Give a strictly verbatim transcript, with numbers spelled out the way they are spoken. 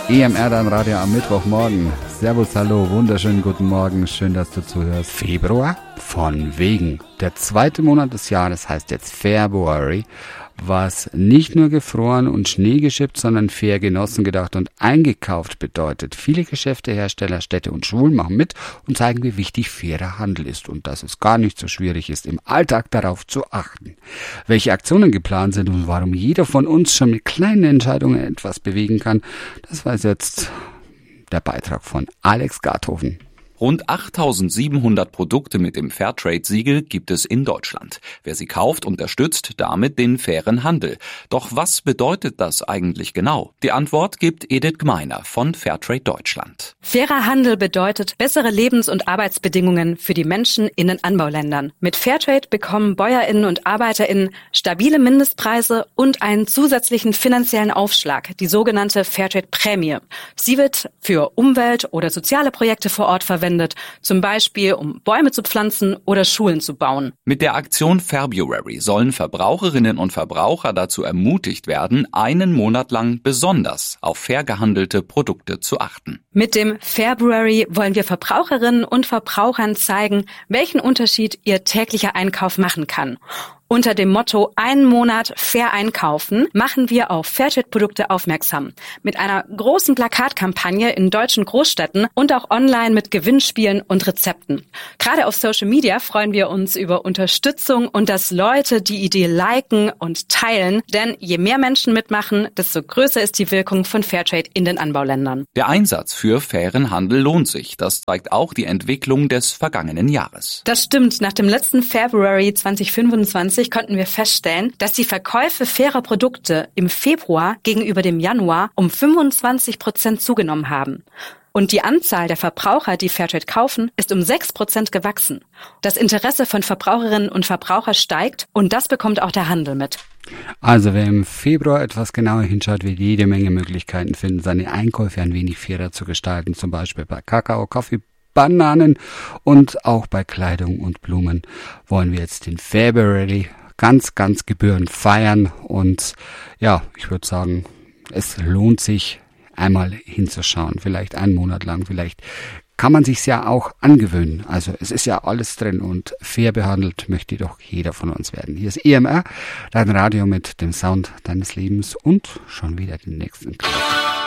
E M R, dein Radio am Mittwochmorgen. Servus, hallo, wunderschönen guten Morgen, schön, dass du zuhörst. Februar? Von wegen. Der zweite Monat des Jahres heißt jetzt February, was nicht nur gefroren und Schnee geschippt, sondern fair genossen, gedacht und eingekauft bedeutet. Viele Geschäfte, Hersteller, Städte und Schulen machen mit und zeigen, wie wichtig fairer Handel ist und dass es gar nicht so schwierig ist, im Alltag darauf zu achten. Welche Aktionen geplant sind und warum jeder von uns schon mit kleinen Entscheidungen etwas bewegen kann, das weiß jetzt der Beitrag von Alex Garthofen. Rund achttausendsiebenhundert Produkte mit dem Fairtrade-Siegel gibt es in Deutschland. Wer sie kauft, unterstützt damit den fairen Handel. Doch was bedeutet das eigentlich genau? Die Antwort gibt Edith Gmeiner von Fairtrade Deutschland. Fairer Handel bedeutet bessere Lebens- und Arbeitsbedingungen für die Menschen in den Anbauländern. Mit Fairtrade bekommen BäuerInnen und ArbeiterInnen stabile Mindestpreise und einen zusätzlichen finanziellen Aufschlag, die sogenannte Fairtrade-Prämie. Sie wird für Umwelt- oder soziale Projekte vor Ort verwendet. Verwendet, zum Beispiel um Bäume zu pflanzen oder Schulen zu bauen. Mit der Aktion February sollen Verbraucherinnen und Verbraucher dazu ermutigt werden, einen Monat lang besonders auf fair gehandelte Produkte zu achten. Mit dem February wollen wir Verbraucherinnen und Verbrauchern zeigen, welchen Unterschied ihr täglicher Einkauf machen kann. Unter dem Motto Einen Monat fair einkaufen machen wir auf Fairtrade-Produkte aufmerksam. Mit einer großen Plakatkampagne in deutschen Großstädten und auch online mit Gewinnspielen und Rezepten. Gerade auf Social Media freuen wir uns über Unterstützung und dass Leute die Idee liken und teilen. Denn je mehr Menschen mitmachen, desto größer ist die Wirkung von Fairtrade in den Anbauländern. Der Einsatz für fairen Handel lohnt sich. Das zeigt auch die Entwicklung des vergangenen Jahres. Das stimmt. Nach dem letzten February zwanzig fünfundzwanzig konnten wir feststellen, dass die Verkäufe fairer Produkte im Februar gegenüber dem Januar um fünfundzwanzig Prozent zugenommen haben. Und die Anzahl der Verbraucher, die Fairtrade kaufen, ist um sechs Prozent gewachsen. Das Interesse von Verbraucherinnen und Verbrauchern steigt und das bekommt auch der Handel mit. Also wer im Februar etwas genauer hinschaut, wird jede Menge Möglichkeiten finden, seine Einkäufe ein wenig fairer zu gestalten, zum Beispiel bei Kakao, Kaffee, Bananen und auch bei Kleidung und Blumen wollen wir jetzt den February ganz, ganz gebührend feiern und ja, ich würde sagen, es lohnt sich einmal hinzuschauen, vielleicht einen Monat lang, vielleicht kann man sich's ja auch angewöhnen, also es ist ja alles drin und fair behandelt möchte doch jeder von uns werden. Hier ist E M R, dein Radio mit dem Sound deines Lebens und schon wieder den nächsten Klick.